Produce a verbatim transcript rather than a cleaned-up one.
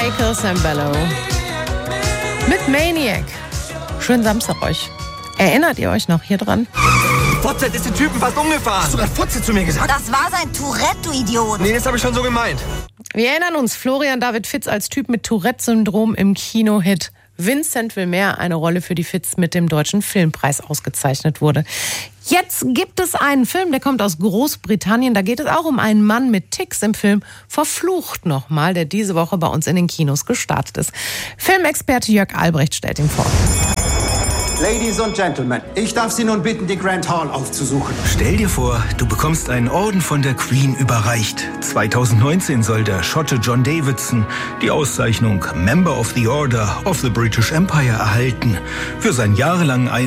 Michael Sambello mit Maniac. Schönen Samstag euch. Erinnert ihr euch noch hier dran? Fotze ist den Typen fast umgefahren. Hast du gerade Fotze zu mir gesagt? Das war sein Tourette, du Idiot. Nee, das habe ich schon so gemeint. Wir erinnern uns, Florian David Fitz als Typ mit Tourette-Syndrom im Kinohit Vincent will mehr, eine Rolle für die Fitz mit dem Deutschen Filmpreis ausgezeichnet wurde. Jetzt gibt es einen Film, der kommt aus Großbritannien. Da geht es auch um einen Mann mit Ticks im Film Verflucht nochmal, der diese Woche bei uns in den Kinos gestartet ist. Filmexperte Jörg Albrecht stellt ihn vor. Ladies und Gentlemen, ich darf Sie nun bitten, die Grand Hall aufzusuchen. Stell dir vor, du bekommst einen Orden von der Queen überreicht. zwanzig neunzehn soll der Schotte John Davidson die Auszeichnung Member of the Order of the British Empire erhalten für seinen jahrelangen Einsatz